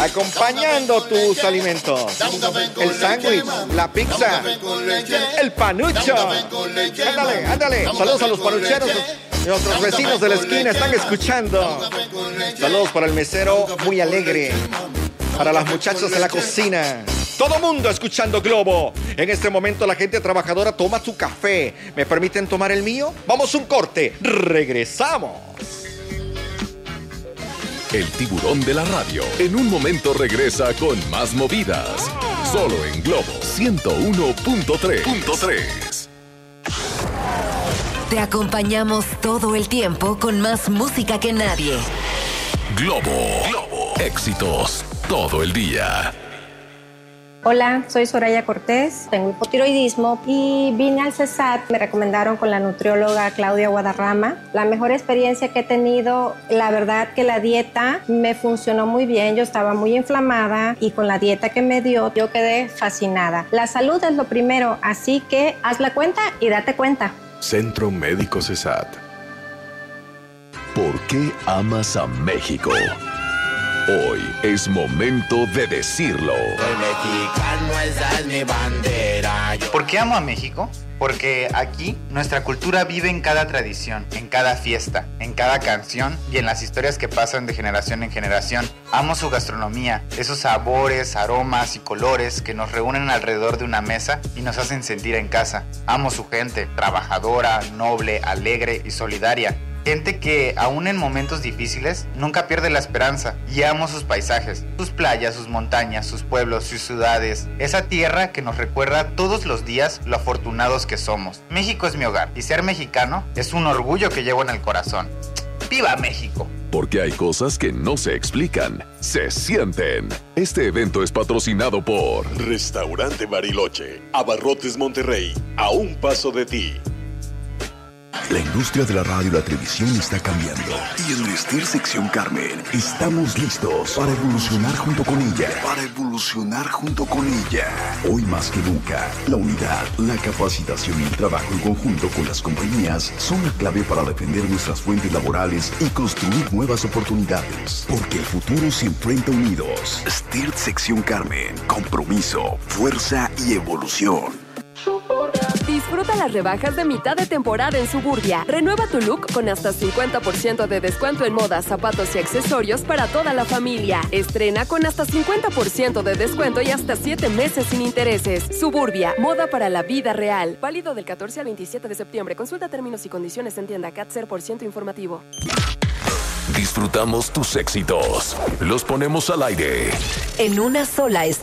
acompañando tus alimentos. El sándwich, la pizza, el panucho. Ándale, ándale. Saludos a los panucheros. Nuestros vecinos de la esquina están escuchando. Saludos para el mesero muy alegre. Para las muchachas de la cocina. Todo mundo escuchando Globo. En este momento la gente trabajadora toma su café. ¿Me permiten tomar el mío? Vamos a un corte. Regresamos. El tiburón de la radio en un momento regresa con más movidas. Solo en Globo 101.3. Te acompañamos todo el tiempo con más música que nadie. Globo. Éxitos todo el día. Hola, soy Soraya Cortés, tengo hipotiroidismo y vine al CESAT. Me recomendaron con la nutrióloga Claudia Guadarrama. La mejor experiencia que he tenido, la verdad que la dieta me funcionó muy bien. Yo estaba muy inflamada y con la dieta que me dio, yo quedé fascinada. La salud es lo primero, así que haz la cuenta y date cuenta. Centro Médico CESAT. ¿Por qué amas a México? Hoy es momento de decirlo. Soy mexicano, esa es mi bandera. ¿Por qué amo a México? Porque aquí nuestra cultura vive en cada tradición, en cada fiesta, en cada canción y en las historias que pasan de generación en generación. Amo su gastronomía, esos sabores, aromas y colores que nos reúnen alrededor de una mesa y nos hacen sentir en casa. Amo su gente, trabajadora, noble, alegre y solidaria. Gente que, aún en momentos difíciles, nunca pierde la esperanza. Y amo sus paisajes, sus playas, sus montañas, sus pueblos, sus ciudades. Esa tierra que nos recuerda todos los días lo afortunados que somos. México es mi hogar y ser mexicano es un orgullo que llevo en el corazón. ¡Viva México! Porque hay cosas que no se explican, se sienten. Este evento es patrocinado por Restaurante Bariloche, Abarrotes Monterrey, a un paso de ti. La industria de la radio y la televisión está cambiando. Y en Vestir Sección Carmen estamos listos para evolucionar junto con ella. Hoy más que nunca, la unidad, la capacitación y el trabajo en conjunto con las compañías son la clave para defender nuestras fuentes laborales y construir nuevas oportunidades. Porque el futuro se enfrenta unidos. STIRT Sección Carmen. Compromiso, fuerza y evolución. Disfruta las rebajas de mitad de temporada en Suburbia. Renueva tu look con hasta 50% de descuento en moda, zapatos y accesorios para toda la familia. Estrena con hasta 50% de descuento y hasta 7 meses sin intereses. Suburbia, moda para la vida real. Válido del 14 al 27 de septiembre. Consulta términos y condiciones en tienda CAT 0% informativo. Disfrutamos tus éxitos. Los ponemos al aire. En una sola